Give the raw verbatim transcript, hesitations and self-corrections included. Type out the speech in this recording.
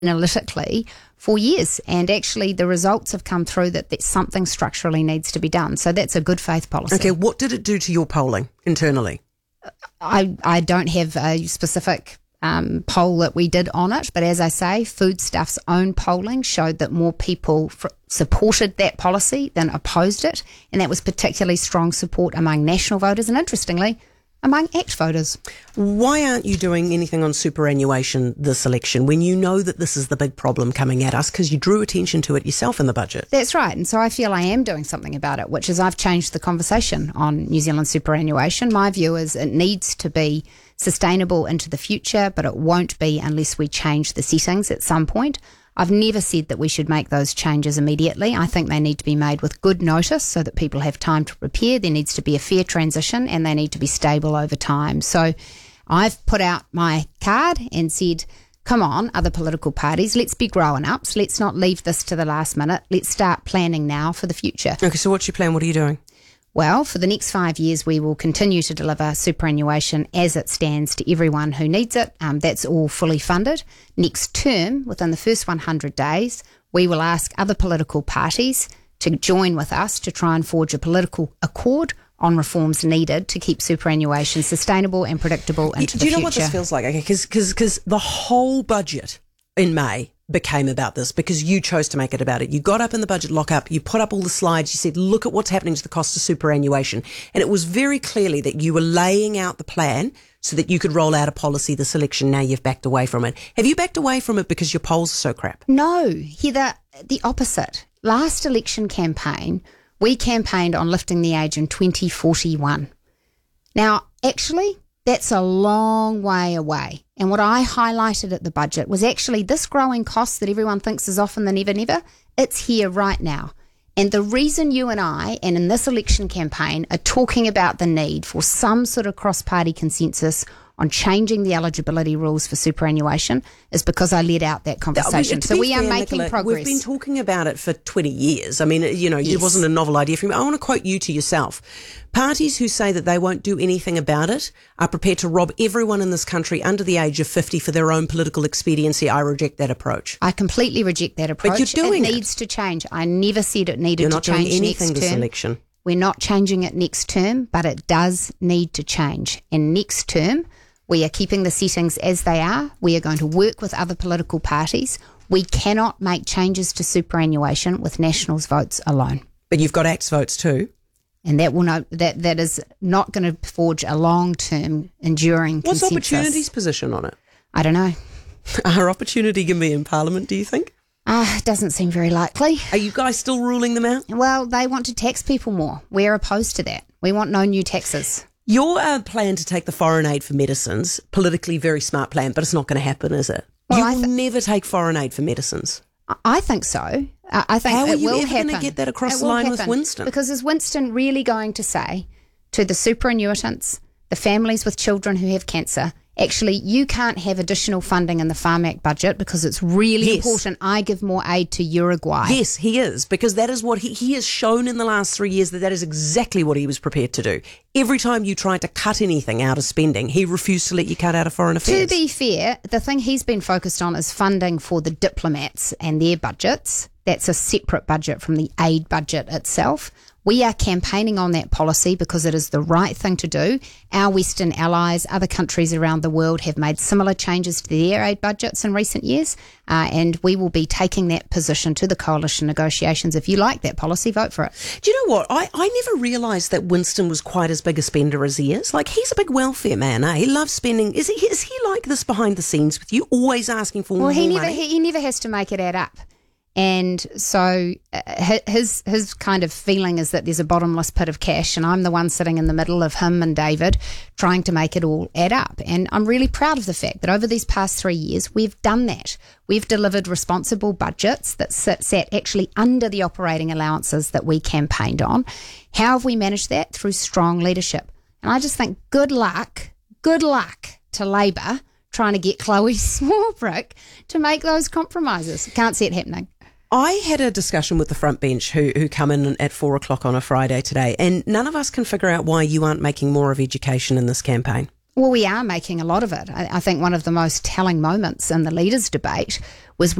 analytically for years, and actually the results have come through that, that something structurally needs to be done. So that's a good faith policy. Okay, what did it do to your polling internally? I, I don't have a specific um, poll that we did on it, but as I say, Foodstuff's own polling showed that more people fr- supported that policy than opposed it, and that was particularly strong support among national voters and, interestingly, among ACT voters. Why aren't you doing anything on superannuation this election when you know that this is the big problem coming at us, because you drew attention to it yourself in the budget? That's right, and so I feel I am doing something about it, which is I've changed the conversation on New Zealand superannuation. My view is it needs to be sustainable into the future, but it won't be unless we change the settings at some point. I've never said that we should make those changes immediately. I think they need to be made with good notice so that people have time to prepare. There needs to be a fair transition, and they need to be stable over time. So I've put out my card and said, come on, other political parties, let's be grown-ups. Let's not leave this to the last minute. Let's start planning now for the future. Okay, so what's your plan? What are you doing? Well, for the next five years, we will continue to deliver superannuation as it stands to everyone who needs it. Um, that's all fully funded. Next term, within the first one hundred days, we will ask other political parties to join with us to try and forge a political accord on reforms needed to keep superannuation sustainable and predictable into Do the future. Do you know what this feels like? Okay, because because the whole budget in May became about this because you chose to make it about it. You got up in the budget lock-up, you put up all the slides, you said, look at what's happening to the cost of superannuation. And it was very clearly that you were laying out the plan so that you could roll out a policy this election. Now you've backed away from it. Have you backed away from it because your polls are so crap? No, Heather, the opposite. Last election campaign, we campaigned on lifting the age in twenty forty-one. Now, actually, that's a long way away. And what I highlighted at the budget was actually this growing cost that everyone thinks is often the never, never. It's here right now. And the reason you and I, and in this election campaign, are talking about the need for some sort of cross-party consensus on changing the eligibility rules for superannuation is because I led out that conversation. To so we fair, are making Nicola, progress. We've been talking about it for twenty years. I mean, you know, Yes. It wasn't a novel idea for me. I want to quote you to yourself. Parties who say that they won't do anything about it are prepared to rob everyone in this country under the age of fifty for their own political expediency. I reject that approach. I completely reject that approach. But you're doing it. it. needs to change. I never said it needed You're to not doing change anything next this term. election. We're not changing it next term, but it does need to change. And next term, we are keeping the settings as they are. We are going to work with other political parties. We cannot make changes to superannuation with Nationals' votes alone. But you've got ACT's votes too. And that will not, that that is not going to forge a long-term, enduring What's consensus. Opportunity's position on it? I don't know. Are Opportunity going to be in Parliament, do you think? Ah, it doesn't seem very likely. Are you guys still ruling them out? Well, they want to tax people more. We're opposed to that. We want no new taxes. Your uh, plan to take the foreign aid for medicines, politically very smart plan, but it's not going to happen, is it? Well, you I will th- never take foreign aid for medicines. I- I think so. I I think How are it you will ever happen. going to get that across It the will line with happen. Winston? Because is Winston really going to say to the superannuitants, the families with children who have cancer, actually, you can't have additional funding in the Farm Act budget because it's really Yes. important I give more aid to Uruguay? Yes, he is, because that is what he, he has shown in the last three years that that is exactly what he was prepared to do. Every time you tried to cut anything out of spending, he refused to let you cut out of foreign affairs. To be fair, the thing he's been focused on is funding for the diplomats and their budgets. That's a separate budget from the aid budget itself. We are campaigning on that policy because it is the right thing to do. Our Western allies, other countries around the world have made similar changes to their aid budgets in recent years, uh, and we will be taking that position to the coalition negotiations. If you like that policy, vote for it. Do you know what? I, I never realised that Winston was quite as big a spender as he is. Like, he's a big welfare man, eh? He loves spending. Is he, is he like this behind the scenes with you, always asking for Well, more he never money? he, he never has to make it add up. And so uh, his his kind of feeling is that there's a bottomless pit of cash, and I'm the one sitting in the middle of him and David trying to make it all add up. And I'm really proud of the fact that over these past three years, we've done that. We've delivered responsible budgets that sit, sat actually under the operating allowances that we campaigned on. How have we managed that? Through strong leadership. And I just think good luck, good luck to Labor trying to get Chloe Swarbrick to make those compromises. Can't see it happening. I had a discussion with the front bench who who come in at four o'clock on a Friday today, and none of us can figure out why you aren't making more of education in this campaign. Well, we are making a lot of it. I, I think one of the most telling moments in the leaders' debate was